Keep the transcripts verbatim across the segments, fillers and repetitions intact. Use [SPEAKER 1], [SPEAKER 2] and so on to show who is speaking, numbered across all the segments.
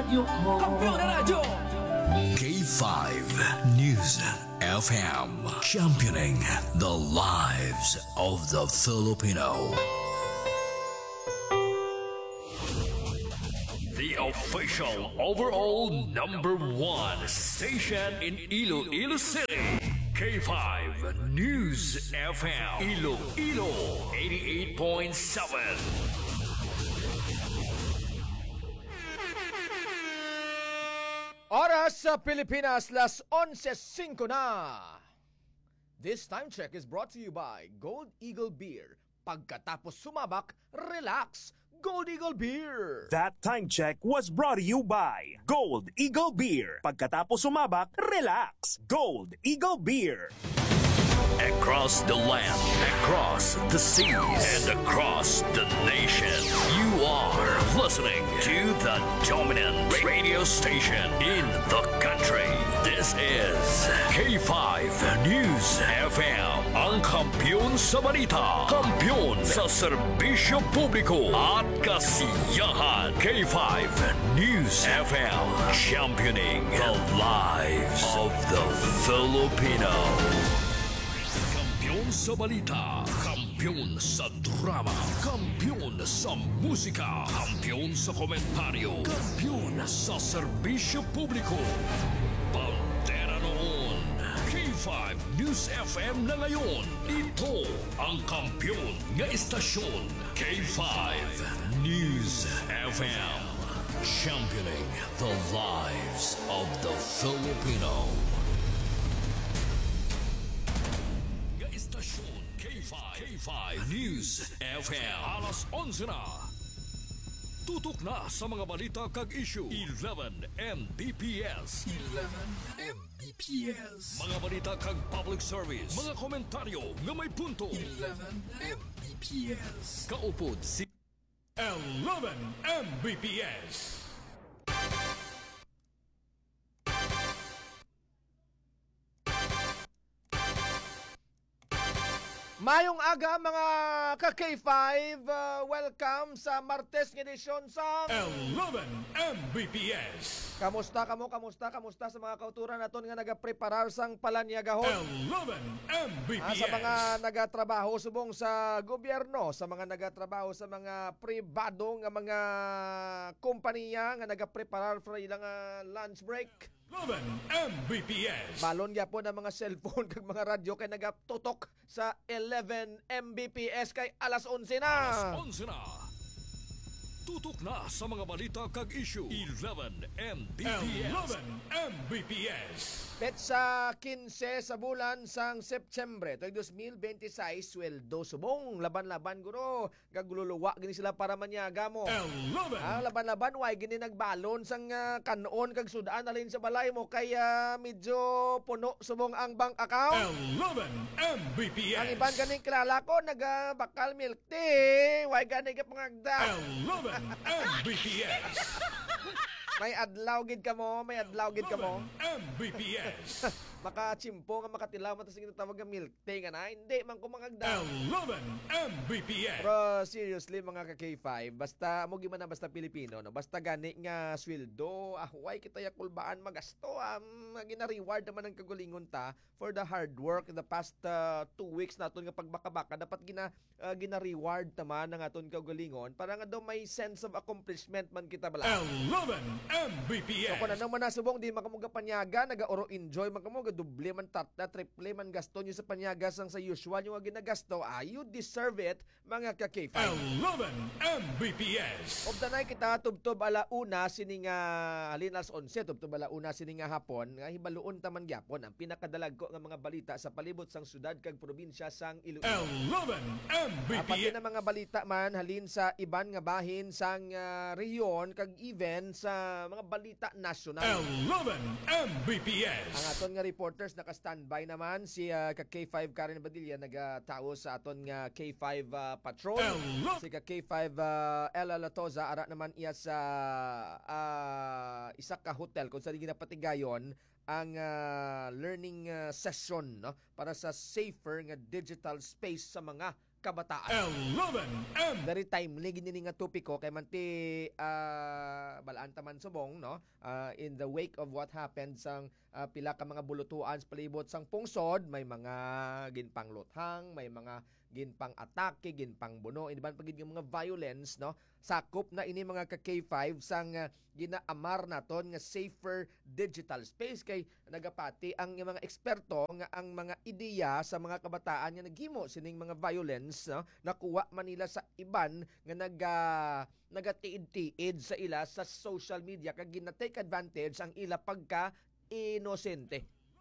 [SPEAKER 1] radyo ko.
[SPEAKER 2] Kampiyon na radyo!
[SPEAKER 3] K five News F M, championing the lives of the Filipino. The official overall number one station in Iloilo City. K five News F M, Iloilo eighty-eight point seven.
[SPEAKER 4] Oras sa Pilipinas, las onse singko na. This time check is brought to you by Gold Eagle Beer. Pagkatapos sumabak, relax. Gold Eagle Beer.
[SPEAKER 5] That time check was brought to you by Gold Eagle Beer. Pagkatapos sumabak, relax. Gold Eagle Beer.
[SPEAKER 3] Across the land, across the seas, and across the nation, you are listening to the dominant radio station in the country. This is K five News F M, ang kampiyon sa balita, kampiyon sa serbisyo publiko at kasiyahan. K five News F M, championing the lives of the Filipino. Kampiyon sa balita, kampiyon sa drama, kampiyon sa musika, kampiyon sa komentaryo, kampiyon sa serbisyo publiko. Pantera noon, K five News F M na ngayon. Ito ang kampiyon nga istasyon, K five News F M, championing the lives of the Filipino. Istasyon K five, K five News F M. Alas onse na. Tutok na sa mga balita kag issue. eleven M B P S.
[SPEAKER 2] eleven M B P S.
[SPEAKER 3] Mga balita kag public service. Mga komentaryo nga may punto.
[SPEAKER 2] eleven M B P S.
[SPEAKER 3] Kaupod si
[SPEAKER 2] eleven M B P S.
[SPEAKER 4] Mayong aga mga ka-K five, uh, welcome sa Martes ng edisyon sa
[SPEAKER 2] eleven M B P S.
[SPEAKER 4] Kamusta kamo, kamusta, kamusta sa mga kauturan naton nga nagapreparar sang palanyagahon.
[SPEAKER 2] eleven M B P S.
[SPEAKER 4] Ah, sa mga nagatrabaho subong sa gobyerno, sa mga nagatrabaho sa mga pribado nga mga kompanya nga nagapreparar for ilang uh, lunch break.
[SPEAKER 2] eleven M B P S.
[SPEAKER 4] Balon gyapon ang mga cellphone kag mga radyo kay nagatutok sa eleven M B P S kay alas onse na.
[SPEAKER 3] Alas onse na. Tutok na sa mga balita kag issue. eleven M B P S.
[SPEAKER 2] eleven M B P S.
[SPEAKER 4] Petsa quince sa bulan sang Septembre tuig twenty twenty-six, sweldo subong laban-laban guro gagululuwa gini sila para manyaga mo.
[SPEAKER 2] eleven.
[SPEAKER 4] Ang laban-laban way gini nagbalon sang uh, kanon kag sudaan alin sa balay mo kaya medyo puno subong ang bank account.
[SPEAKER 2] eleven M B P S.
[SPEAKER 4] Ang iban ganing kilala ko nagabakal milk tea, way gani ka pangagda.
[SPEAKER 2] eleven M B P S.
[SPEAKER 4] May adlaw gid ka mo, may adlaw gid ka mo.
[SPEAKER 2] M B P S.
[SPEAKER 4] Makachimpo nga makatilaw mo tas ginatawag nga milk tea nga na. Hindi man ko mangagda.
[SPEAKER 2] eleven M B P S.
[SPEAKER 4] Pero seriously mga ka-K five, basta mo man na basta Pilipino, no? Basta gani nga sweldo, ah why kita yakulbaan magasto, um, gina-reward naman ang kagulingon ta for the hard work in the past uh, two weeks naton nga pagbaka-baka dapat gina uh, gina-reward naman ang aton kagulingon para nga daw may sense of accomplishment man kita bala.
[SPEAKER 2] eleven M B P S.
[SPEAKER 4] So kung ano man nasubong di makamuga panyaga, naga-oro enjoy man kamo, gaduble man tatla, triple man gasto nyo sa panyaga sang sa usual yung nga ginagasto, ah, you deserve it mga ka-K five.
[SPEAKER 2] eleven M B P S.
[SPEAKER 4] Of the night kita tubtob ala una sining uh, halin alas onse tubtob ala una sining nga hapon nga hibaluon taman gyapon ang pinakadalag ko nga mga balita sa palibot sang syudad kag probinsya sang Iloilo.
[SPEAKER 2] eleven M B P
[SPEAKER 4] Pati
[SPEAKER 2] S.
[SPEAKER 4] na mga balita man halin sa iban nga bahin sang uh, rehiyon kag even sa mga balita nasyonal.
[SPEAKER 2] eleven M B P S.
[SPEAKER 4] Ang aton nga reporters naka-standby naman si uh, ka K five Karen Badilla nagatao sa aton nga K five uh, Patrol.
[SPEAKER 2] Hello.
[SPEAKER 4] Si ka K five uh, Ella Latoza ara naman iya sa uh, isa ka hotel kung saan ginapatigayon ang uh, learning uh, session no para sa safer nga digital space sa mga kabataan.
[SPEAKER 2] eleven M.
[SPEAKER 4] Very timely gini nga topiko kay man ti ah, balaan taman subong no Ah, in the wake of what happened sang ah, pila ka mga bulutuan sa palibot sang pungsod, may mga ginpangluthang, may mga ginpang atake, ginpang buno, iban pagid nga mga violence no. Sakop na ini mga ka K five sang ah, ginaamar naton nga safer digital space kay nagapati ang mga eksperto nga ang mga ideya sa mga kabataan nga naghimo sining mga violence no nakuha manila sa iban nga naga nagatiid-tiid sa ila sa social media kag gina-take advantage ang ila pagka inosente.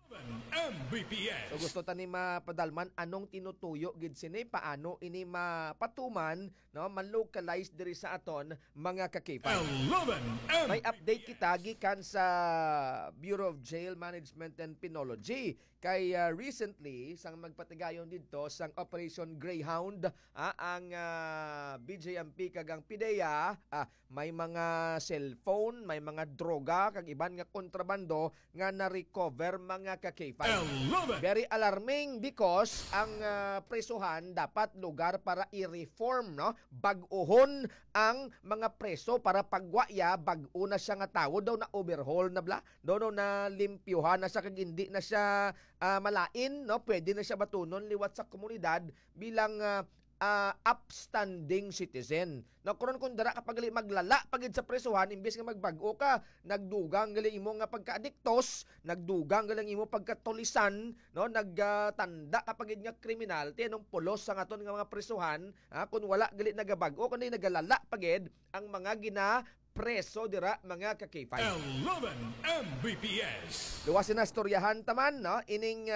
[SPEAKER 2] M B P S.
[SPEAKER 4] So gusto tani mapadalman anong tinutuyo gid sini paano ini mapatuman no man-localize diri sa aton mga ka-K five.
[SPEAKER 2] eleven M.
[SPEAKER 4] May update kita gikan sa Bureau of Jail Management and Penology kay uh, recently sang magpatigayon didto sang Operation Greyhound ah, ang uh, B J M P kag ang P D E A ah, may mga cellphone, may mga droga kag iban nga kontrabando nga na-recover mga ka-K five.
[SPEAKER 2] eleven.
[SPEAKER 4] Very alarming because ang uh, presuhan dapat lugar para i-reform no bag-ohon ang mga preso para pagwaya bag-o na siya nga tawo daw na overhaul na bla daw no, na limpyuhan na siya kag hindi na siya uh, malain no pwede na siya batunon liwat sa komunidad bilang uh, uh, upstanding citizen. No karon kun dara kapag gali maglala pagid sa presuhan imbes nga magbag-o ka, nagdugang gali imo nga pagka-adiktos, nagdugang gali imo pagkatulisan, no nagtanda uh, kapag nga kriminal ti anong pulos sa aton nga mga presuhan, ha, kun wala gali nagabag-o kundi nagalala pagid ang mga gina preso dira mga ka-K five.
[SPEAKER 2] eleven M B P S.
[SPEAKER 4] Luwas na storyahan taman no ining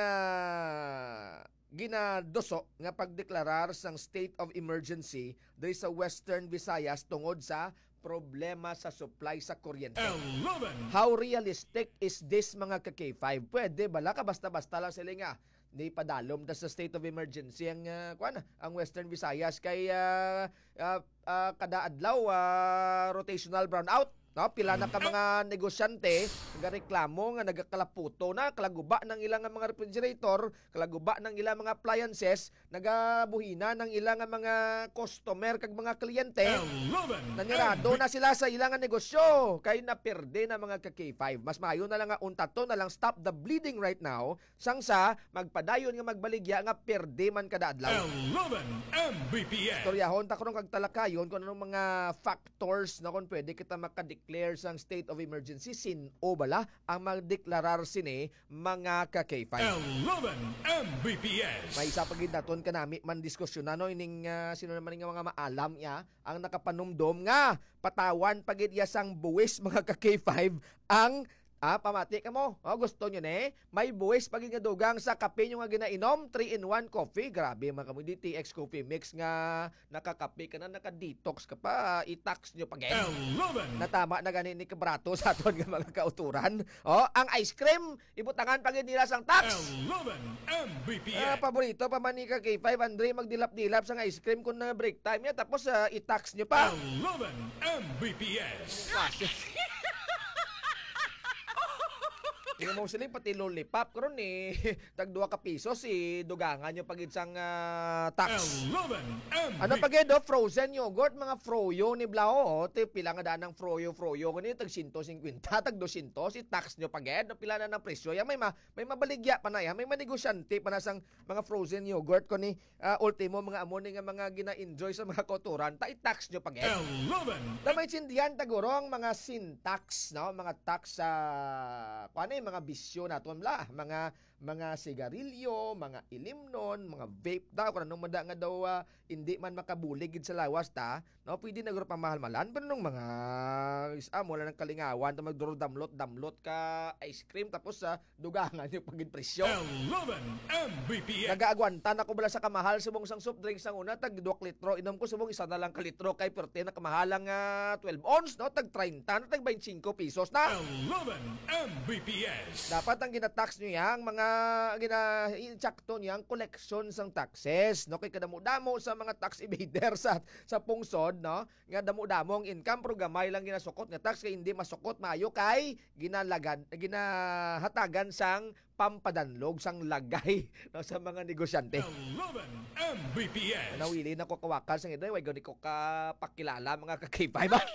[SPEAKER 4] uh, ginadoso nga pagdeklarar sang state of emergency diri sa Western Visayas tungod sa problema sa supply sa kuryente.
[SPEAKER 2] eleven.
[SPEAKER 4] How realistic is this mga ka-K five? Pwede bala ka basta-basta lang sila nga di padalom ta sa state of emergency ang uh, kuan ang Western Visayas kay uh, uh, uh, kada adlaw uh, rotational brownout no pila na ka mga negosyante nagareklamo nga nagakalaputo na kalaguba ng ilang mga refrigerator, kalaguba ng ilang mga appliances, nagabuhina ng ilang mga customer kag mga kliyente.
[SPEAKER 2] eleven.
[SPEAKER 4] Nanirado na sila sa ilang negosyo kay naperde na mga ka-K five. Mas maayo na lang nga untato na lang stop the bleeding right now sang sa magpadayon nga magbaligya nga perde man kada adlaw.
[SPEAKER 2] eleven M B P S.
[SPEAKER 4] Storyahon ta karon kag talakayon kung anong mga factors na kung pwede kita maka-declare sang state of emergency sin-o bala ang magdeklarar sini mga ka-K five.
[SPEAKER 2] eleven M B P S.
[SPEAKER 4] May isa pagid naton kanami man diskusyon ano ining uh, sino naman nga mga maalam ya ang nakapanumdom nga patawan pagid ya sang buwis mga ka-K five ang Ah, pamati ka mo. Oh, gusto nyo ne? May buwis paging nga dugang sa kape nyo nga ginainom, three in one coffee. Grabe mga kamo, T X coffee mix nga nakakape ka na, naka-detox ka pa, i-tax nyo pag
[SPEAKER 2] eleven.
[SPEAKER 4] natama na ganin ni kabrato sa aton nga mga kauturan. Oh, ang ice cream, ibutangan pagin nila sang tax.
[SPEAKER 2] eleven M B P
[SPEAKER 4] Ah,
[SPEAKER 2] S.
[SPEAKER 4] paborito pa man ni ka K five, Andre, magdilap-dilap sa ice cream kung na break time niya, tapos uh, i-tax nyo pa.
[SPEAKER 2] eleven M B P S.
[SPEAKER 4] Tingnan mo sila pati lollipop karon ni eh, tag duha ka piso si dugangan nyo pagid sang uh, tax.
[SPEAKER 2] eleven M B P S.
[SPEAKER 4] Ano pagid do frozen yogurt mga froyo ni Blao oh, ti pila nga daan ng froyo froyo kani tag one hundred fifty tag two hundred si tax nyo pagid no pila na ng presyo ya may ma, may mabaligya pa na ya may manegosyante pa na sang mga frozen yogurt kani uh, ultimo mga amo ni nga mga gina-enjoy sa mga koturan ta i-tax nyo pagid.
[SPEAKER 2] eleven.
[SPEAKER 4] Damay sindihan taguro ang mga syntax no mga tax sa uh, kuan eh, mga bisyo naton la mga mga sigarilyo, mga ilimnon, mga vape daw kung anong mada nga daw uh, hindi man makabulig gid sa lawas ta no pwede na guro pamahalmalan pero nung mga isa mo lang ng kalingawan ta magduro damlot damlot ka ice cream tapos sa uh, dugangan yung pagid presyo.
[SPEAKER 2] eleven M B P S.
[SPEAKER 4] Nagaagwanta na ko bala sa kamahal subong sang soft drinks sang una tag two litro inom ko subong isa na lang ka litro kay perte na kamahalang uh, twelve ounce no tag thirty na tag twenty-five pesos na.
[SPEAKER 2] eleven M B P S.
[SPEAKER 4] Dapat ang gina-tax nyo yang mga gina-insakto niyang collection sang taxes no kay kadamo-damo sa mga tax evader sa sa pungsod no nga damo-damo ang income pero gamay lang ginasukot nga tax kay hindi masukot maayo kay ginalagad ginahatagan sang pampadanlog sang lagay no, sa mga negosyante.
[SPEAKER 2] eleven M B P S.
[SPEAKER 4] Nawili na ko kawakan sang iday, way gani ko kapakilala mga ka-K five ba?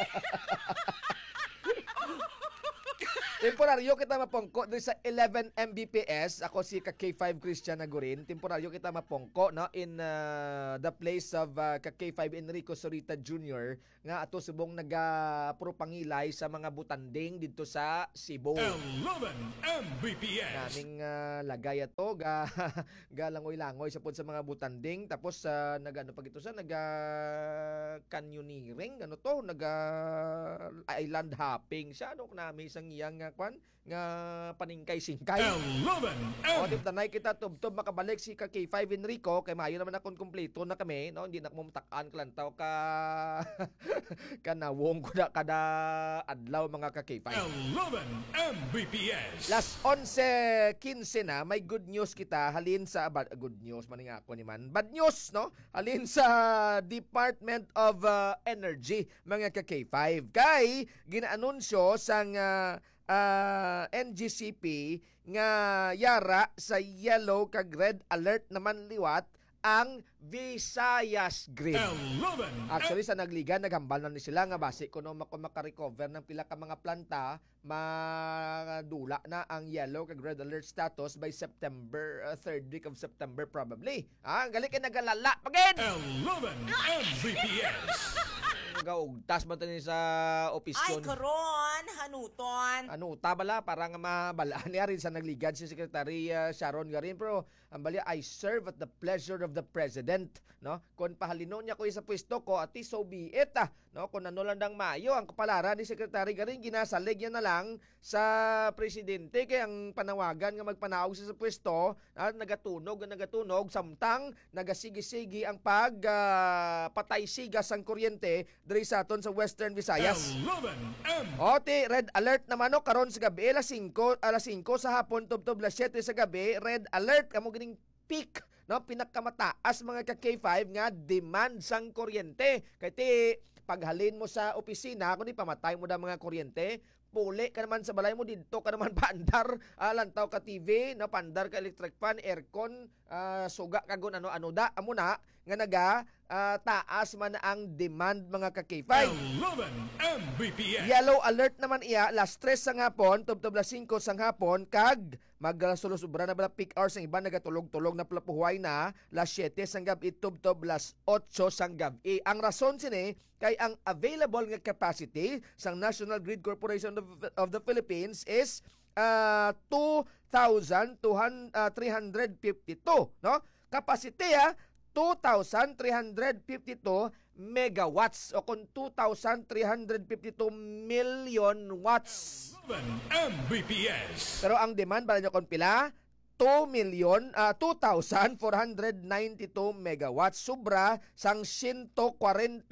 [SPEAKER 4] Temporaryo kita mapongko dun sa eleven M B P S. Ako si ka-K five Christian Agurin. Temporaryo kita mapongko no in uh, the place of uh, ka-K five Enrico Sorita Junior nga ato subong nagapropangilay sa mga butanding dito sa Cebu.
[SPEAKER 2] eleven M B P S.
[SPEAKER 4] Naming uh, lagay ato ga ga langoy-langoy sa pud sa mga butanding tapos uh, nagano pag ito sa naga canyoneering ano to naga island hopping siya ano nami sang iyang nga kwan nga paningkay-singkay.
[SPEAKER 2] eleven
[SPEAKER 4] O,
[SPEAKER 2] M.
[SPEAKER 4] di tanay kita tub-tub makabalik si ka K five Enrico kay maayo naman akong kumpleto na kami no hindi na ko mumtakan kalantaw ka kanawong ko na kada adlaw mga ka K five.
[SPEAKER 2] eleven M B P S.
[SPEAKER 4] Last onse quince na, may good news kita halin sa bad, good news man nga ako ni man. Bad news no? Halin sa Department of uh, Energy mga ka K five. Kay ginaanunsyo sang uh, uh, N G C P nga yara sa yellow kag red alert naman liwat ang Visayas Grid.
[SPEAKER 2] eleven
[SPEAKER 4] Actually, sa nagliga, naghambal na ni sila nga base kung no, mak- makarecover ng pila ka mga planta, madula na ang yellow kag red alert status by September, uh, third week of September probably. Ah, gali kay nagalala pagin!
[SPEAKER 2] eleven M B P S.
[SPEAKER 4] Gaugtas man tani sa
[SPEAKER 1] Ay,
[SPEAKER 4] opisyon.
[SPEAKER 1] karon, hanuton.
[SPEAKER 4] Ano, tabala para nga mabalaan niya rin sa nagligad si Secretary uh, Sharon Garin. Pero ang bali, I serve at the pleasure of the President. No? Kung pahalino niya ko sa pwesto ko, at so be it. Ah. No? Kung ano lang dang mayo, ang kapalaran ni Secretary Garin, ginasalig niya na lang sa Presidente. Kaya ang panawagan nga magpanaog siya sa pwesto, at nagatunog, nagatunog, samtang nagasigi-sigi ang pag uh, patay sigas ang kuryente diri sa aton sa Western Visayas.
[SPEAKER 2] eleven M.
[SPEAKER 4] O, ti, red alert naman no, karon sa gabi, alas singko, alas singko sa hapon, tubtob alas siyete sa gabi, red alert, kamo gining peak, no, pinakamataas mga ka K five nga demand sang kuryente. Kay ti, paghalin mo sa opisina, kung di pamatay mo da mga kuryente, puli ka naman sa balay mo, dito ka naman pandar, uh, lantaw ka T V, no, pandar ka electric fan, aircon, uh, suga ka gun, ano-ano da, amo na, nga naga, uh, taas man ang demand mga ka K five.
[SPEAKER 2] eleven M B P S.
[SPEAKER 4] Yellow alert naman iya, last tres sang hapon, tubtob las singko sang hapon, kag magsulo-sobra na bala peak hours ang iba nagatulog-tulog na plapuhuay na, las siyete sang gabi, tubtob las otso sang gabi. Ang rason sini, kay ang available nga capacity sang National Grid Corporation of, of the Philippines is uh, two thousand three hundred fifty-two, no? Capacity ah, two thousand three hundred fifty-two megawatts o kung two thousand three hundred fifty-two million watts.
[SPEAKER 2] eleven M B P S.
[SPEAKER 4] Pero ang demand bala nyo kung pila, two million, uh, two thousand four hundred ninety-two megawatts. Sobra sang one hundred forty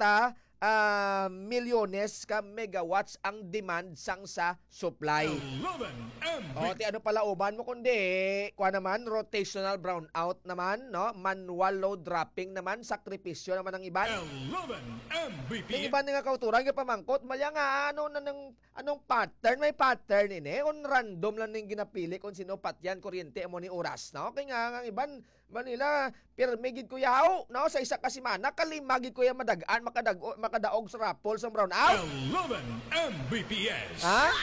[SPEAKER 4] uh, milyones ka megawatts ang demand sang sa supply.
[SPEAKER 2] eleven M B P S.
[SPEAKER 4] O, ti ano pala uban mo kundi, kuha naman, rotational brownout naman, no? Manual load dropping naman, sakripisyo naman ang iban.
[SPEAKER 2] eleven M B P
[SPEAKER 4] Yung
[SPEAKER 2] S.
[SPEAKER 4] iba nga kauturan, yung pamangkot, mali nga, ano na ng, anong pattern, may pattern ini, on random lang ning ginapili kung sino patyan, kuryente mo ni oras, no? Kaya nga, ang iban, Manila, pirmigid ko yaw, no? Sa isa kasi mana, kalimagid ko yung madagaan, makadag makadaog sa rapol sa brownout.
[SPEAKER 2] eleven M B P S.
[SPEAKER 4] Ha?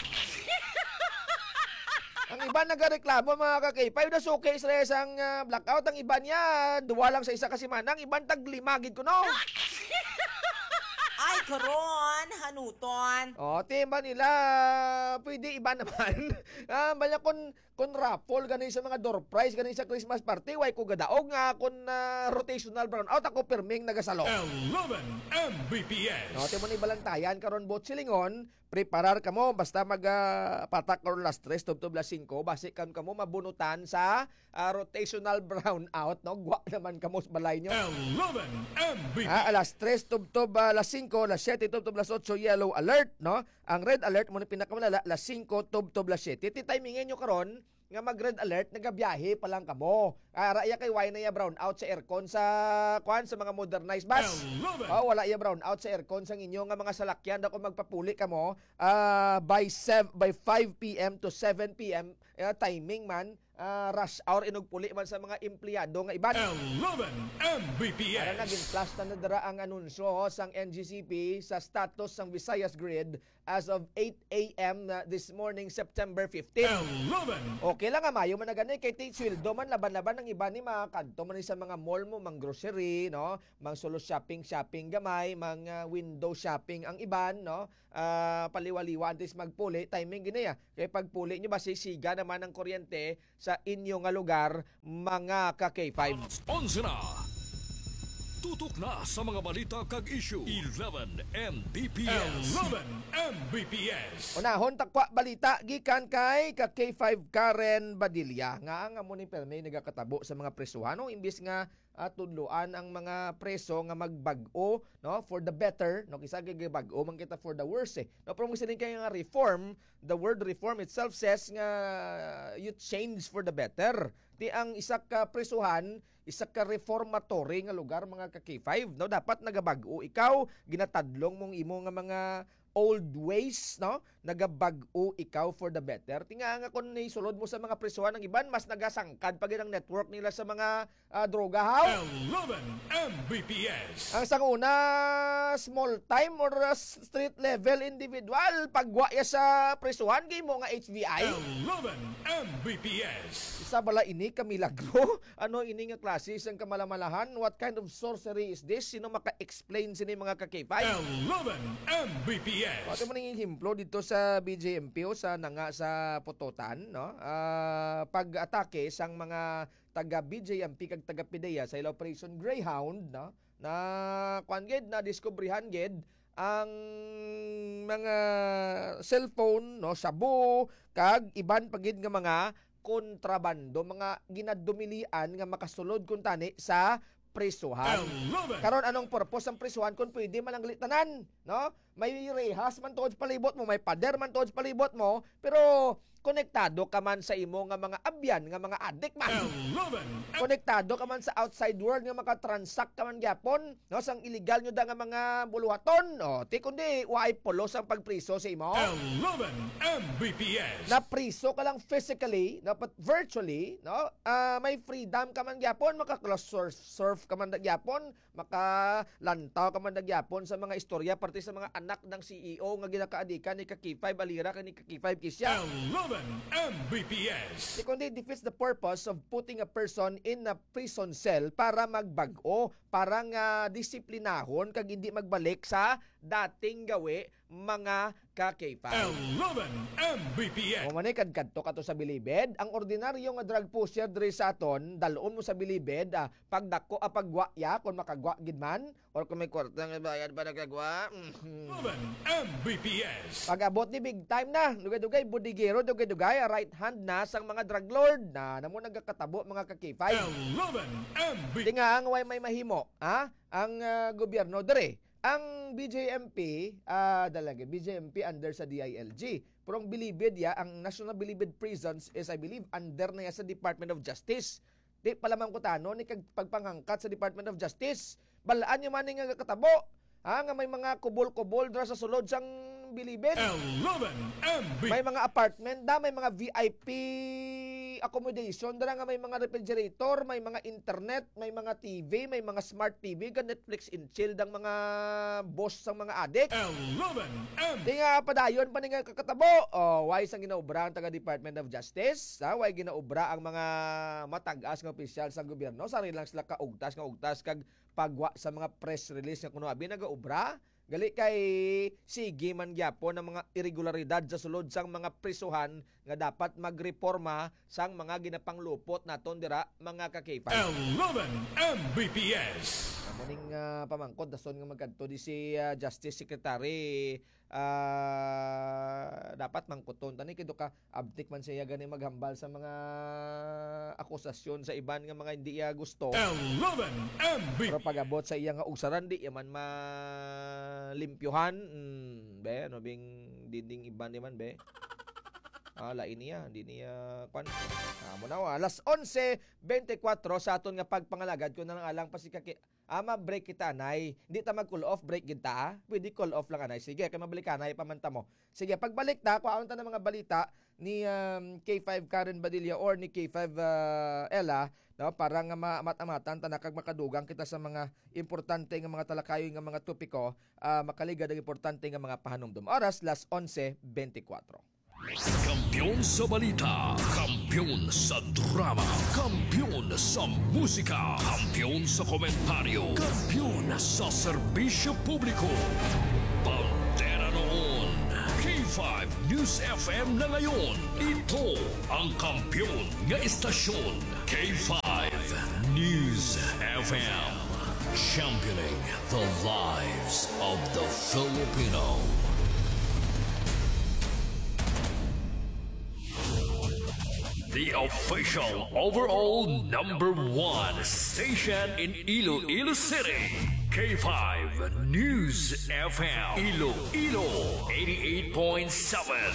[SPEAKER 4] Ang iba nagareklamo mga ka-K five na suki sa isang uh, blackout. Ang iba niya, duwa lang sa isa kasi man. Ang ibang taglimagid ko, no?
[SPEAKER 1] Ay, karon, hanuton.
[SPEAKER 4] O, tema nila, pwede iba naman. ah, banya kun, kun raffle, ganin sa mga door prize, ganin sa Christmas party, way ko gadaog nga, kun uh, rotational brownout, ako pirming nagasalo.
[SPEAKER 2] eleven M B P S.
[SPEAKER 4] No, timo ni balantayan karon bot silingon, preparar kamo basta magpatak uh, karon last tres tubtob las singko, base kan kamo mabunutan sa uh, rotational brownout, no? Gwa naman kamo sa balay nyo.
[SPEAKER 2] eleven M B P S.
[SPEAKER 4] Ah, alas tres tubtob uh, las singko, las siyete tubtob las otso yellow alert, no? Ang red alert mo na pinakamalala, las singko tubtob las siyete. Ti timingin nyo karon nga mag-red alert, nagabiyahe pa lang kamo. Ara iya kay why na ya brown out sa aircon sa kwan sa mga modernized bus.
[SPEAKER 2] eleven.
[SPEAKER 4] Oh, wala iya brown out sa aircon sa inyo nga mga salakyan dako magpapuli kamo ah, by seven, by five p m to seven p m uh, timing man ah, rush hour inog puli man sa mga empleyado nga iban.
[SPEAKER 2] eleven
[SPEAKER 4] Para naging
[SPEAKER 2] Mbps.
[SPEAKER 4] flash na nadara ang anunsyo ho, sang N G C P sa status ng Visayas Grid as of eight a m na this morning, September fifteenth.
[SPEAKER 2] eleven.
[SPEAKER 4] Okay lang nga mayo man na gani kay Tate Sweldo man laban-laban ng iba ni mga kadto man ni sa mga mall mo, mang grocery, no, mang solo shopping shopping gamay, mga window shopping ang iban, no. Ah, paliwaliwa antes magpuli timing gini ya. Kay pagpuli nyo ba sisiga naman ang kuryente sa inyo nga lugar mga ka K five.
[SPEAKER 3] Alas onse na. Tutok na sa mga balita kag issue. eleven Mbps.
[SPEAKER 2] eleven Mbps.
[SPEAKER 4] Unahon takwa balita gikan kay ka K five Karen Badilla nga ang amo ni perme nagakatabo sa mga presuhan no imbis nga uh, tudloan ang mga preso nga magbag-o no for the better no kisa kay bag-o man kita for the worse eh. No pero musin kay nga reform, the word reform itself says nga you change for the better. Ti ang isa ka presuhan, isa ka reformatory nga lugar mga ka K five no dapat nagabag-o ikaw ginatadlong mong imo nga mga old ways no nagabag-o ikaw for the better tinga nga kun ni sulod mo sa mga presuhan ng iban mas nagasangkad pag ang network nila sa mga uh, droga haw.
[SPEAKER 2] eleven Mbps.
[SPEAKER 4] Ang sanguna small time or uh, street level individual pagwa ya sa presuhan gay mo nga H V I.
[SPEAKER 2] eleven Mbps.
[SPEAKER 4] Isa bala ini ka milagro? Ano ini nga klase isang kamalamalahan? What kind of sorcery is this? Sino maka-explain sini mga ka K five?
[SPEAKER 2] eleven Mbps.
[SPEAKER 4] Ito mo nang himplo dito sa B J M P o sa nanga sa Pututan, no? Ah, pag-atake sang mga taga B J M P kag taga P D E A sa ila Operation Greyhound, no? Na kwan gid na diskubrihan gid ang mga cellphone, no, shabu kag iban pagid nga mga kontrabando, mga ginadumilian nga makasulod kun tani sa presuhan.
[SPEAKER 2] eleven.
[SPEAKER 4] Karon anong purpose ang presuhan kung pwede man ang litanan, no? May rehas man tuod sa palibot mo, may pader man tuod sa palibot mo, pero konektado ka man sa imo nga mga abyan, nga mga adik man.
[SPEAKER 2] eleven.
[SPEAKER 4] Konektado ka man sa outside world nga makatransact ka man gyapon, no? Sang illegal nyo da nga mga buluhaton, o, ti kundi waay pulos ang pagpriso sa imo.
[SPEAKER 2] eleven Mbps.
[SPEAKER 4] Na priso ka lang physically, no, but virtually, no, ah, may freedom ka man gyapon, maka-cross surf, surf ka man gyapon, makalantaw ka man gyapon sa mga istorya parte sa mga anak ng C E O nga ginakaadikan ni ka K five alira ka ni ka K five kisya.
[SPEAKER 2] eleven Mbps.
[SPEAKER 4] Di kundi defeats the purpose of putting a person in a prison cell para magbag-o, para nga disiplinahon kag hindi magbalik sa dating gawi mga ka K five.
[SPEAKER 2] eleven Mbps.
[SPEAKER 4] O manay kadkadto kato sa bilibid, ang ordinaryo nga drug pusher diri sa aton, dalon mo sa bilibid, ah, pagdako a pagwa ya kun makagwa gid man or kung may kwarta nga bayad pa nagkagwa. Mm-hmm.
[SPEAKER 2] eleven Mbps.
[SPEAKER 4] Pag-abot ni big time na, dugay-dugay budigero, dugay-dugay a right hand na sang mga drug lord na namo nagakatabo mga ka K five.
[SPEAKER 2] eleven Mbps.
[SPEAKER 4] Di nga ang way may mahimo, ha? Ang ah, gobyerno dere. Ang B J M P, ah, dalaga, B J M P under sa D I L G. Pero ang bilibid ya, ang National Bilibid Prisons is, I believe, under na ya sa Department of Justice. Di palamang kutano ni kag pagpangangkat sa Department of Justice. Balaan nyo man nga katabo. Ha? Nga may mga kubol-kubol dra sa sulod sang bilibid.
[SPEAKER 2] eleven Mbps.
[SPEAKER 4] May mga apartment da, may mga V I P accommodation dara nga may mga refrigerator, may mga internet, may mga T V, may mga smart T V, kan Netflix and chill dang mga boss sang mga adik.
[SPEAKER 2] eleven Mbps.
[SPEAKER 4] Di nga padayon pa ni nga kakatabo. Oh, why sang ginaobra ang taga Department of Justice? Ha? Why ginaobra ang mga matag-as nga opisyal sa gobyerno? Sarili lang sila kaugtas nga ugtas kag pagwa sa mga press release nga kuno abi nagaobra. Gali kay sige man gyapon ang mga irregularidad sa sulod sang mga prisuhan nga dapat magreporma sang mga ginapanglupot naton dira mga ka K five.
[SPEAKER 2] eleven Mbps.
[SPEAKER 4] Muning uh, pamangkod dason nga magkadto di si uh, Justice Secretary uh, dapat mangkuton tani kido ka abtik man siya gani maghambal sa mga akusasyon sa iban nga mga hindi iya gusto.
[SPEAKER 2] eleven
[SPEAKER 4] Pero
[SPEAKER 2] Mbps.
[SPEAKER 4] pag-abot sa iya nga ugsaran di yaman malimpyuhan. Mm, be ano bing dinding iban di man be. Ah, lain niya, hindi niya kwan. Ah, mo na wa. Alas onse twenty-four sa aton nga pagpangalagad ko na lang alang pasikaki. Ama break kita anay. Hindi ta mag cool off break gid ta. Ah. Pwede call off lang anay. Sige, kay mabalik ka anay pamanta mo. Sige, pagbalik ta, kuhaon ta ng mga balita ni um, K five Karen Badilla or ni K five uh, Ella, no, para nga maamat-amatan ta nakag makadugang kita sa mga importante nga mga talakayo nga mga topiko, uh, makaligad ang importante nga mga pahanumdum. Oras las onse twenty-four.
[SPEAKER 3] Kampiyon sa balita, kampiyon sa drama, kampiyon sa musika, kampiyon sa komentaryo, kampiyon sa serbisyo publiko. Pantera noon, K five News F M na ngayon. Ito ang kampiyon nga istasyon, K five News F M. Championing the lives of the Filipino. The official overall number one station in Iloilo City. K five News F M. Iloilo eighty-eight point seven.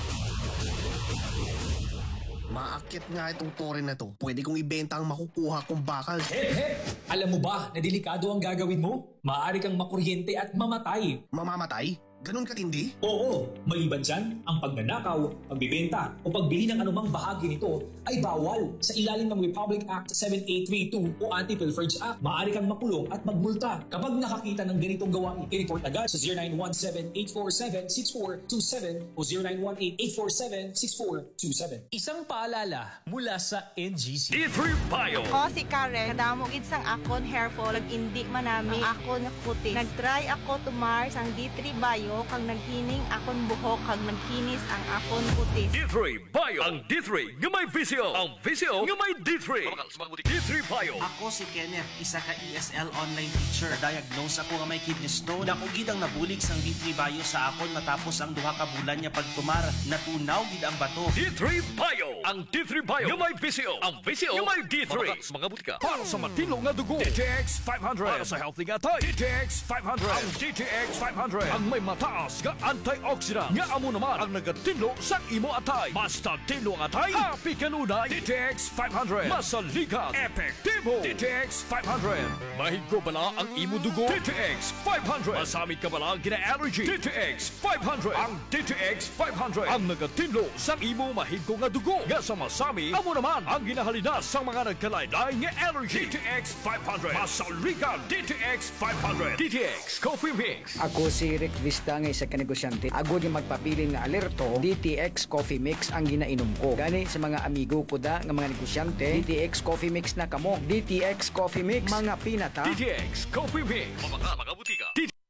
[SPEAKER 6] Maakit nga itong tore na to. Pwede kong ibenta ang makukuha kong bakal.
[SPEAKER 7] Hep, hep! Alam mo ba na delikado ang gagawin mo? Maaari kang makuryente at mamatay.
[SPEAKER 6] Mamamatay? Ganun katindi?
[SPEAKER 7] Oo, maliban dyan, ang pagnanakaw, pagbibenta o pagbili ng anumang bahagi nito ay bawal sa ilalim ng Republic Act seventy-eight thirty-two o Anti-Pilferage Act. Maaari kang makulong at magmulta. Kapag nakakita ng ganitong gawain, i-report agad sa zero nine one seven, eight four seven, six four two seven o zero nine one eight, eight four seven, six four two seven.
[SPEAKER 8] Isang paalala mula sa N G C.
[SPEAKER 3] D three Bio.
[SPEAKER 9] Ako si Karen, kadamo gid sang akon hair fall, nag-indi manami ang akon kutis. Nag-try ako tumar sang D three Bio kag naghining akon buhok kag nagkinis ang akon kutis.
[SPEAKER 3] D three Bio. Ang D three nga may visio. Ang visio nga may D three. D three Bio.
[SPEAKER 10] Ako si Kenneth, isa ka E S L online teacher. Diagnose ako nga may kidney stone. Dako gid ang nabulig sang D three Bio sa akon matapos ang duha ka bulan niya pagtumar. Natunaw gid ang bato.
[SPEAKER 3] D three Bio. Ang D three Bio nga may visio. Ang visio nga may D three. Mga butika. Para sa matino nga dugo. D T X five hundred. Para sa healthy nga tay. D T X five hundred. Ang D T X five hundred. Ang may mataas nga antioxidant. Nga amo naman ang nagatinlo sa imo atay. Basta tinlo ang atay. Happy kanunay. D T X five hundred. Masaligan. Epektibo. D T X five hundred. Mahigko bala ang imo dugo. D T X five hundred. Masamit ka bala gina-allergy. D T X five hundred. Ang D T X five hundred. Ang nagatinlo sa imo mahigko nga dugo. Nga sa masami, amo naman ang ginahalina sa mga nagkalaylay nga allergy. D T X five hundred. Masaligan. D T X five hundred. D T X Coffee Mix.
[SPEAKER 11] Ako si Rick Vista nga isa ka negosyante. Ako di magpapiling na alerto, D T X Coffee Mix ang ginainom ko. Gani sa mga amigo ko da nga mga negosyante, D T X Coffee Mix na kamo. D T X Coffee Mix, mga pinata.
[SPEAKER 3] D T X Coffee Mix. Mga mga butika.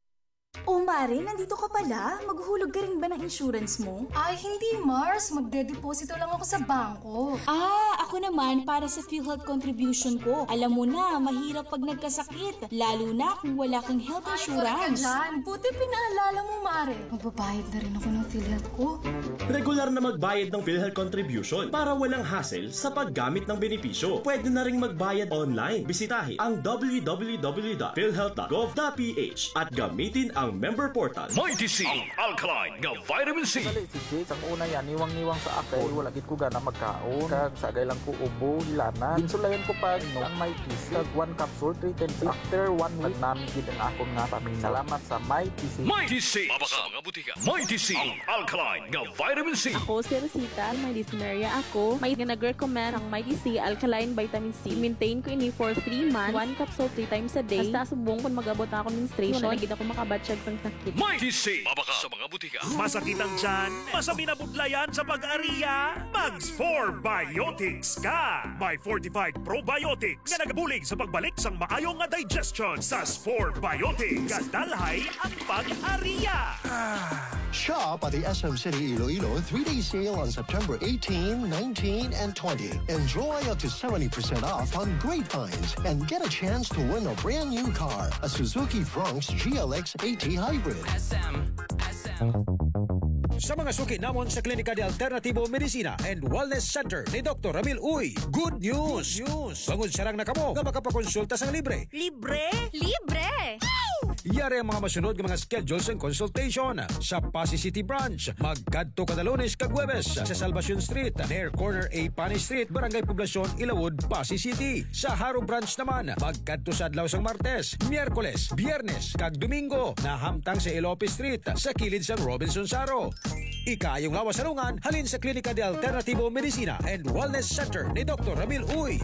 [SPEAKER 12] O Mare, nandito ka pala? Maghuhulog ka rin ba ng insurance mo?
[SPEAKER 13] Ay, hindi Mars. Magdedeposito lang ako sa bangko.
[SPEAKER 12] Ah, ako naman para sa PhilHealth contribution ko. Alam mo na, mahirap pag nagkasakit. Lalo na kung wala kang health insurance.
[SPEAKER 13] Ay, dyan. Buti pinaalala mo, Mare. Magbabayad na rin ako ng PhilHealth ko.
[SPEAKER 14] Regular na magbayad ng PhilHealth contribution para walang hassle sa paggamit ng benepisyo. Pwede na rin magbayad online. Bisitahin ang w w w dot philhealth dot gov dot p h at gamitin ang member portal.
[SPEAKER 3] Mighty C, ang alkaline nga vitamin C.
[SPEAKER 15] Dali, si Ang una yan, niwang-niwang sa akay. Wala gid ko gana magkaon. Kag sagay lang ko ubo, lana. Ginsulayan ko pa no, ang Mighty C. Kag one capsule, three times. After one week, namin gid ang akong nga pamilya. Salamat sa Mighty C.
[SPEAKER 3] Mighty C. Mabaka mga butika. Mighty C, ang alkaline nga vitamin C.
[SPEAKER 16] Ako si Rosita, may dyspnea ako. May nag-recommend ang Mighty C alkaline vitamin C. Maintain ko ini for three months. One capsule three times a day. Basta subong kung mag-abot na ako menstruation. Wala gid ako makabatsyag sang sakit.
[SPEAKER 3] Mighty C. Mabaka sa mga butika.
[SPEAKER 5] Masakit ang tiyan? Masami na budlayan sa pag-ariya? Mags four Biotics ka! May fortified probiotics nga nagabulig sa pagbalik sang maayong nga digestion sa four Biotics. Kadalhay ang pag-ariya!
[SPEAKER 17] Shop at the S M City Iloilo three-day sale on September eighteen, nineteen, and twenty. Enjoy up to seventy percent off on great finds and get a chance to win a brand new car, a Suzuki Bronx G L X AT Hybrid.
[SPEAKER 18] S M, S M.
[SPEAKER 19] Sa mga suki namon sa Klinika de Alternativo Medicina and Wellness Center ni Doctor Ramil Uy, good news! Good news! Bangod sarang na kamo nga makapakonsulta sang libre.
[SPEAKER 20] Libre? Libre!
[SPEAKER 19] Yari ang mga masunod ng mga schedules and consultation sa Pasay City Branch. Magkadto kada Lunes kag Huwebes sa Salvacion Street, near corner A Pani Street, Barangay Poblacion, Ilawod, Pasay City. Sa Haro Branch naman, magkadto sa adlaw sang Martes, Miyerkules, Biyernes kag Domingo na hamtang sa Ilope Street sa kilid sang Robinson Saro. Ikayong lawas salungan halin sa Klinika de Alternativo Medicina and Wellness Center ni Doctor Ramil Uy.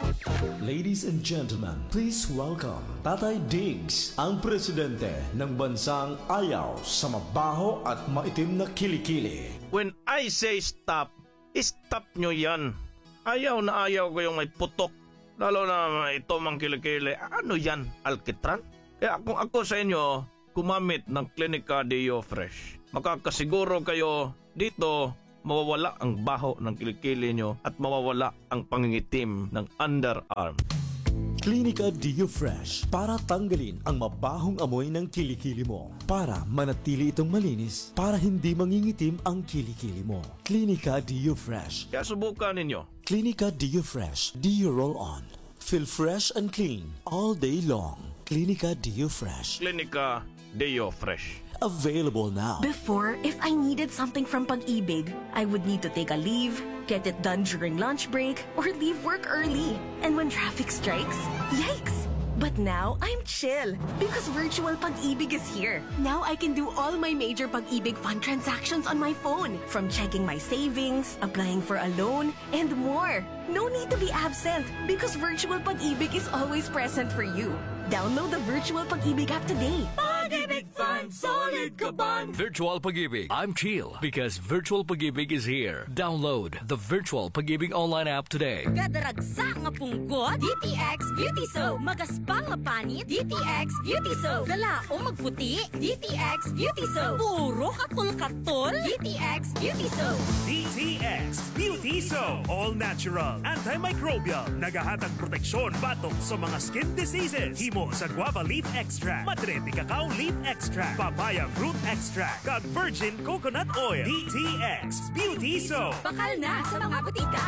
[SPEAKER 14] Ladies and gentlemen, please welcome Tatay Diggs, ang presidente ng bansang ayaw sa mabaho at maitim na kilikili.
[SPEAKER 20] When I say stop, stop nyo yan. Ayaw na ayaw ko yung may putok. Lalo na ito mang kilikili. Ano yan? Alkitran? Kaya kung ako sa inyo, kumamit ng Klinika Dio Fresh. Makakasiguro kayo dito mawawala ang baho ng kilikili nyo at mawawala ang pangingitim ng underarm.
[SPEAKER 14] Klinika Dio Fresh para tanggalin ang mabahong amoy ng kilikili mo. Para manatili itong malinis, para hindi mangingitim ang kilikili mo. Klinika Dio Fresh.
[SPEAKER 20] Kaya subukan ninyo.
[SPEAKER 14] Klinika Dio Fresh. Dio Roll On. Feel fresh and clean all day long. Klinika Dio Fresh.
[SPEAKER 20] Klinika Dio Fresh.
[SPEAKER 14] Available now.
[SPEAKER 21] Before, if I needed something from Pag-ibig, I would need to take a leave, get it done during lunch break, or leave work early. And when traffic strikes, yikes! But now, I'm chill because virtual Pag-ibig is here. Now I can do all my major Pag-ibig fund transactions on my phone, from checking my savings, applying for a loan, and more. No need to be absent because virtual Pag-ibig is always present for you. Download the virtual Pag-ibig app today.
[SPEAKER 3] Pag-ibig Fund, solid ka ban! Virtual Pag-ibig. I'm chill because Virtual Pag-ibig is here. Download the Virtual Pag-ibig online app today.
[SPEAKER 22] Gadaragsa nga punggot, D T X Beauty Soap. Magaspang nga panit, D T X Beauty Soap. Galaong magputi, D T X Beauty Soap. Puro katol-katol, D T X Beauty Soap.
[SPEAKER 5] D T X Beauty Soap. All natural, antimicrobial, nagahatag proteksyon batok sa mga skin diseases. Himo sa guava leaf extract, madre de cacao leaf extract, papaya fruit extract, kag virgin coconut oil. D T X Beauty Soap.
[SPEAKER 22] Bakal na sa mga butika.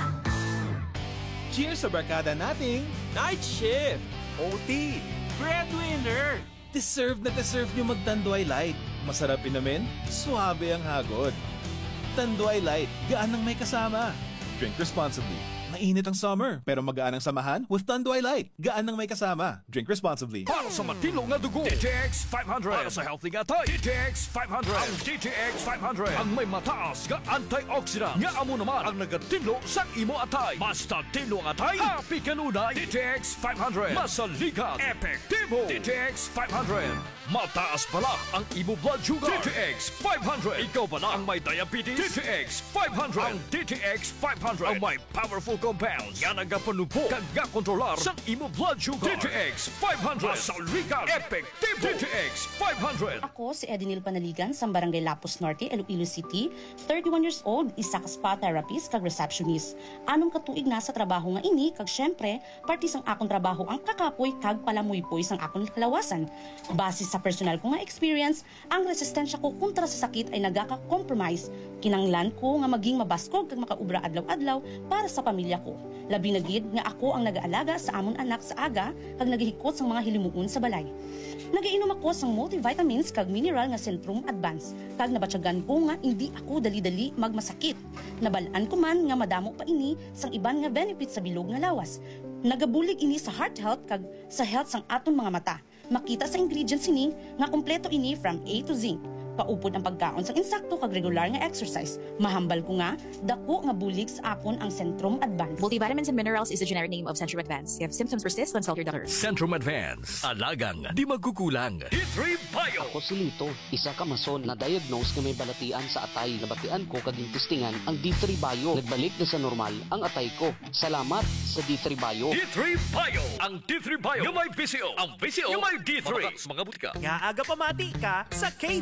[SPEAKER 23] Cheers sa barkada nating Night Shift, O T, Breadwinner. Deserve na deserve nyo mag-Tanduay Light. Masarap inamin, suabe ang hagod. Tanduay Light, gaan ng may kasama. Drink responsibly. Mainit ang summer, pero magaan ang samahan with Tanduay Light. Gaan ng may kasama. Drink responsibly.
[SPEAKER 3] Para sa matino nga dugo, D T X five hundred. Para sa healthy nga tay, D T X five hundred. Ang D T X five hundred. Ang may mataas nga antioxidant. Nga amo naman ang nagatilo sa imo atay. Basta tilo nga atay, happy kanunay. D T X five hundred. Masaligan, epektibo. D T X five hundred. Mataas pala ang imo blood sugar. D T X five hundred. Ikaw ba na ang may diabetes? D T X five hundred. Ang D T X five hundred. Ang may powerful compounds. Yan ang gapanupo. Kag kontrolar sa imo blood sugar. D T X five hundred. Masaligan, epektibo. D T X five hundred.
[SPEAKER 24] Ako si Edinil Panaligan sa Barangay Lapus Norte, Iloilo City. thirty-one years old, isa ka spa therapist kag receptionist. Anong katuig na sa trabaho nga ini kag syempre, parti sang akong trabaho ang kakapoy kag palamuypoy sang akong kalawasan. Base sa personal ko nga experience, ang resistensya ko kontra sa sakit ay nagaka-compromise. Kinanglan ko nga maging mabaskog kag makaubra adlaw-adlaw para sa pamilya ko. Labi na gid nga ako ang nag-aalaga sa amon anak sa aga kag nagahikot sang mga hilimuon sa balay. Nagainom ako sang multivitamins kag mineral nga Centrum Advance kag nabatyagan ko nga hindi ako dali-dali magmasakit. Nabalaan ko man nga madamo pa ini sang iban nga benefits sa bilog nga lawas. Nagabulig ini sa heart health kag sa health sang aton mga mata. Makita sa ingredients ini nga kompleto ini from A to Z. Paupod ang pagkaon sa insakto kag regular nga exercise. Mahambal ko nga, dako nga bulig sa akon ang Centrum Advance.
[SPEAKER 25] Multivitamins and minerals is the generic name of Centrum Advance. If symptoms persist, consult your doctor.
[SPEAKER 3] Centrum Advance. Alagang di magkukulang. D three Bio.
[SPEAKER 26] Ako si Lito, isa ka mason na diagnose nga may balatian sa atay. Nabatian ko kaging testingan ang D three Bio. Nagbalik na sa normal ang atay ko. Salamat sa D three Bio.
[SPEAKER 3] D three Bio. Ang D three Bio. Yung may P C O. Ang P C O. Yung may D three. Mga butika.
[SPEAKER 5] Nga aga pamati ka sa K five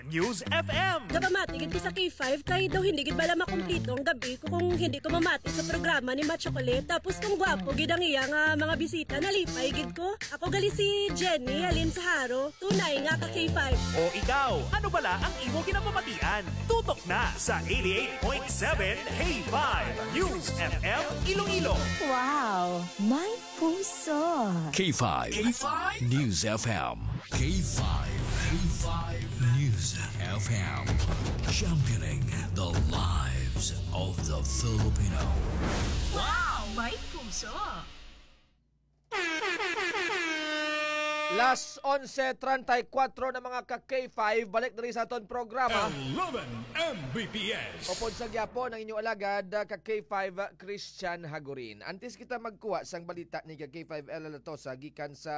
[SPEAKER 5] News F M.
[SPEAKER 1] Napamatigid ko sa K five kay daw hindi gid bala makumpleto ang gabi ko kung hindi ko mamati sa programa ni Ma Chocolate. Tapos kung gwapo gid ang iya nga mga bisita nalipay gid ko. Ako gali si Jenny Alin Saharo, tunay nga ka K five.
[SPEAKER 5] O ikaw, ano bala ang imo ginapamatian? Tutok na sa eighty-eight point seven K five News F M Iloilo.
[SPEAKER 2] Wow, may puso.
[SPEAKER 3] K five. K five News F M. K five. K five News F M. Championing the lives of the Filipino.
[SPEAKER 2] Wow, may puso.
[SPEAKER 4] Las eleven thirty-four na mga ka-K five, balik na rin sa aton programa.
[SPEAKER 5] eleven M B P S.
[SPEAKER 4] Upod sa gyapon ang inyong alagad, ka-K five Christian Hagorin. Antes kita magkuha sang balita ni ka-K five Ella Latosa gikan sa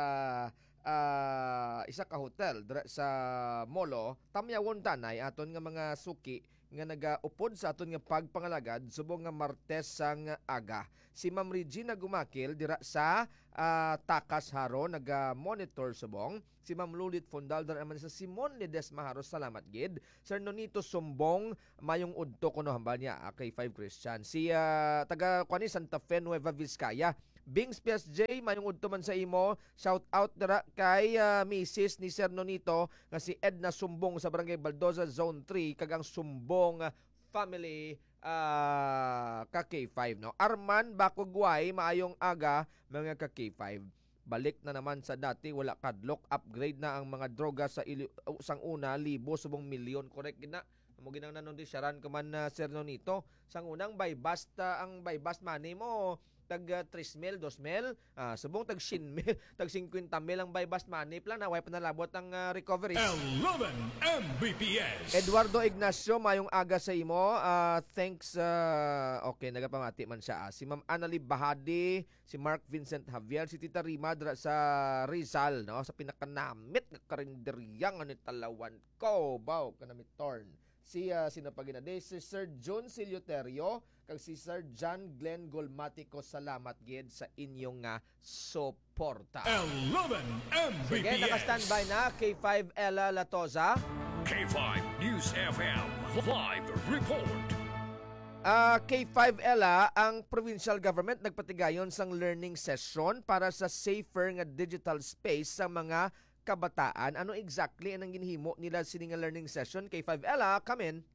[SPEAKER 4] uh, isa ka hotel sa Molo, tamyawon tanay aton nga mga suki nga nagaupod sa aton nga pagpangalagad subong nga Martes sang aga. Si Ma'am Regina Gumakil dira sa uh, Takas Haro naga-monitor subong. Si Ma'am Lulit Fondal dira naman sa Simon Ledesma Haro, salamat gid. Sir Nonito Sumbong mayong udto kuno hambal niya K five Christian. Si uh, taga kuani Santa Fe Nueva Vizcaya, Bings P S J, mayong udto man sa imo. Shout out dira kay uh, Missus ni Sir Nonito nga si Edna Sumbong sa Barangay Baldoza Zone three kagang Sumbong family uh, ka K five, no. Arman Bakugway, maayong aga mga ka K five. Balik na naman sa dati, wala kadlok, upgrade na ang mga droga sa ili- sang una libo subong milyon, correct gina. Mo ginang nanon di sharan ka man uh, Sir Nonito. Sang unang buy bust uh, ang buy bust money mo tag uh, three mil, two mil, ah, subong tag ten mil, tag fifty mil ang buy bust money plan na way panalabot ang uh, recovery.
[SPEAKER 5] eleven M B P S.
[SPEAKER 4] Eduardo Ignacio, mayong aga sa imo. Uh, thanks, uh, okay, nagapamati man siya. Ah. Si Ma'am Annalie Bahadi, si Mark Vincent Javier, si Tita Rima dra sa Rizal, no? Sa pinakanamit nga karinderyang ni Talawan ko, baw, kanamit torn. Si uh, sinapaginade, si Sir John Silioterio, kag si Sir John Glenn Golmatico, salamat gid sa inyong nga uh, suporta.
[SPEAKER 5] eleven M B P S.
[SPEAKER 4] Sige, naka-standby na K five Ella Latosa.
[SPEAKER 3] K five News F M live report.
[SPEAKER 4] Uh, K five Ella, ang provincial government nagpatigayon sang learning session para sa safer nga digital space sa mga kabataan. Ano exactly ang ginhimo nila sini nga learning session? K five Ella, come in.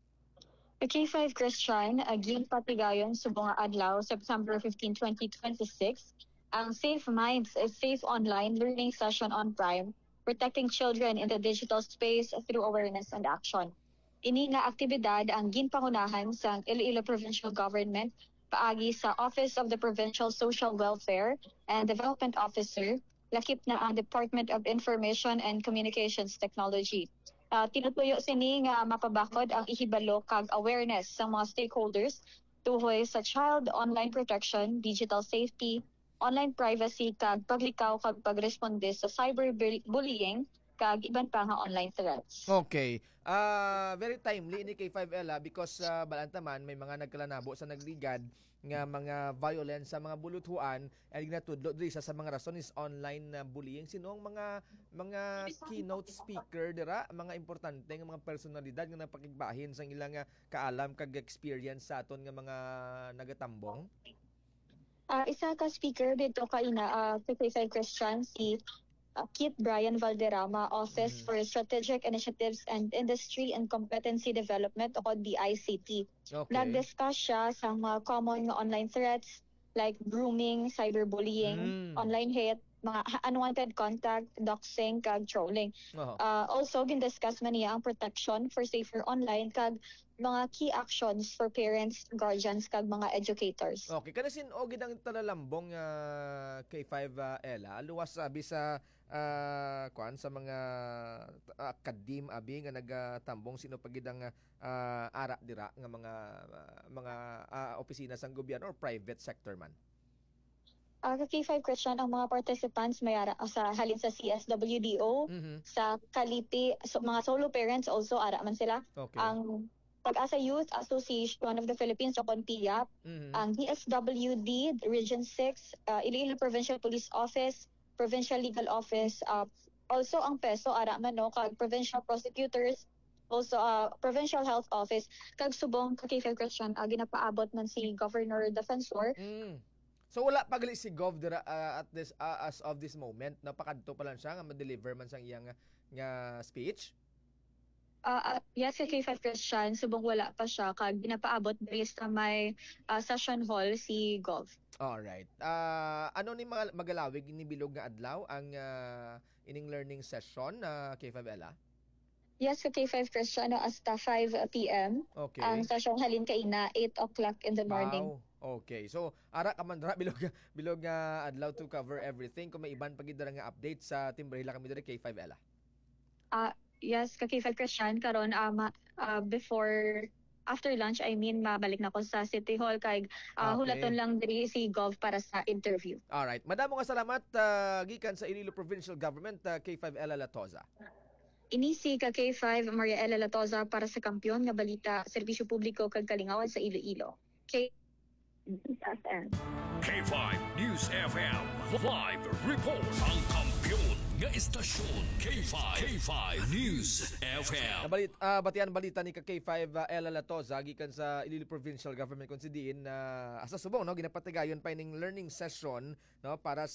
[SPEAKER 6] K five Christian, aging patigayon subong nga adlaw September fifteenth, twenty twenty-six, ang Safe Minds is Safe Online Learning Session on Prime, protecting children in the digital space through awareness and action. Ini nga aktibidad ang ginpangunahan sa Iloilo Provincial Government paagi sa Office of the Provincial Social Welfare and Development Officer, lakip na ang Department of Information and Communications Technology. Uh, tinutuyo sini nga mapabakod ang ihibalo kag awareness sa mga stakeholders tuhoy sa child online protection, digital safety, online privacy kag paglikaw kag pagresponde sa cyberbullying kag iban pa nga online threats.
[SPEAKER 4] Okay. Uh, very timely ni K five Ella because uh, balantaman may mga nagkalanabo sa nagligad nga mga violence sa mga buluthuan and ginatudlo diri sa mga rason is online uh, bullying. Sino ang mga mga keynote speaker dira, mga importante nga mga personalidad nga napakigbahin sa ilang uh, kaalam kag experience sa aton nga mga nagatambong?
[SPEAKER 6] Uh, isa ka speaker dito ka ina uh, K five Christian si uh, Kit Brian Valderrama, Office mm-hmm. for Strategic Initiatives and Industry and Competency Development o D I C T. Okay. Nag-discuss siya sa mga common online threats like grooming, cyberbullying, mm. online hate, mga unwanted contact, doxing, kag trolling. Uh-huh. Uh, also, gin-discuss man niya ang protection for safer online kag mga key actions for parents, guardians, kag mga educators.
[SPEAKER 4] Okay, kada sin-ogid ang talalambong uh, K five uh, Ella, luwas sabi sa uh, kuan sa mga uh, akadim abi nga nagatambong sino pagid ang uh, ara dira nga mga uh, mga uh, opisina sang gobyerno or private sector man.
[SPEAKER 6] Uh, K five Christian, ang mga participants may ara sa halin sa C S W D O, mm-hmm. sa Kalipi, so, mga solo parents also ara man sila. Okay. Ang Pag-asa Youth Association of the Philippines o P I A P, mm-hmm. ang D S W D, Region six, uh, Iloilo Provincial Police Office, Provincial Legal Office, uh, also ang PESO ara man no kag Provincial Prosecutors also uh, Provincial Health Office kag subong ka K five Christian uh, ginapaabot man si Governor Defensor.
[SPEAKER 4] Mm. So wala pa gali si Gov dira, uh, at this uh, as of this moment, napakadto pa lang siya nga ma-deliver man sang iyang nga speech.
[SPEAKER 6] Uh, uh, yes, kay K five Christian, subong wala pa siya kag ginapaabot based sa may uh, session hall si Gov.
[SPEAKER 4] Alright. Uh, ano ni mga magalawig ni bilog nga adlaw ang uh, ining learning session na uh, K five Ella?
[SPEAKER 6] Yes, kay K five Christian no, hasta five p.m.
[SPEAKER 4] Okay.
[SPEAKER 6] Ang session halin kaina eight o'clock in the morning.
[SPEAKER 4] Wow. Okay. So, ara ka man dra bilog bilog nga adlaw to cover everything. Kung may iban pagid dara nga update sa timbrehila kami diri K five Ella.
[SPEAKER 6] Ah, uh, yes, kay K five Christian karon um, uh, before after lunch, I mean, mabalik na ko sa City Hall kay uh,
[SPEAKER 4] Okay.
[SPEAKER 6] hulaton lang diri si Gov para sa interview.
[SPEAKER 4] Alright. Madamo nga salamat uh, gikan sa Iloilo Provincial Government uh, K five Ella Latoza.
[SPEAKER 6] Inisi ka K five Maria Ella Latoza para sa kampyon nga balita, serbisyo publiko kag kalingawan sa Iloilo. K F M.
[SPEAKER 3] K five News F M live report ang kampiyon nga istasyon K five K five News F M.
[SPEAKER 4] Nabalit uh, batian balita ni ka K five uh, Ella Latoza gikan sa Iloilo Provincial Government kung si diin na uh, asa subong no ginapatigayon pa ining learning session no para